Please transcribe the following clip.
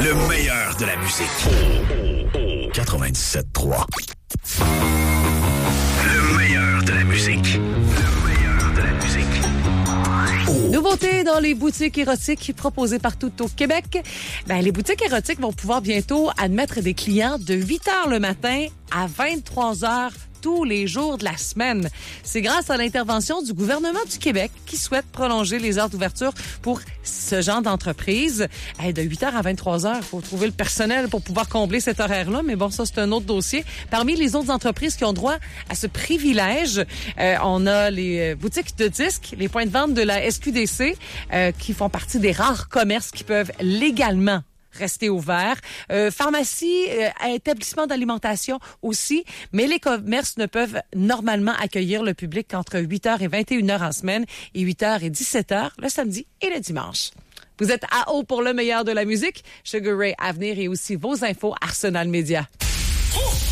Le meilleur de la musique. 97.3. Le meilleur de la musique. Le meilleur de la musique. Nouveauté dans les boutiques érotiques proposées partout au Québec. Les boutiques érotiques vont pouvoir bientôt admettre des clients de 8 h le matin à 23 h tous les jours de la semaine. C'est grâce à l'intervention du gouvernement du Québec qui souhaite prolonger les heures d'ouverture pour ce genre d'entreprise. De 8 h à 23 h, il faut trouver le personnel pour pouvoir combler cet horaire-là, mais bon, ça, c'est un autre dossier. Parmi les autres entreprises qui ont droit à ce privilège, on a les boutiques de disques, les points de vente de la SQDC, qui font partie des rares commerces qui peuvent légalement rester ouverts. Pharmacie, établissements d'alimentation aussi, mais les commerces ne peuvent normalement accueillir le public qu'entre 8 h et 21 h en semaine et 8 h et 17 h le samedi et le dimanche. Vous êtes à haut pour le meilleur de la musique. Sugar Ray à venir et aussi vos infos Arsenal Média.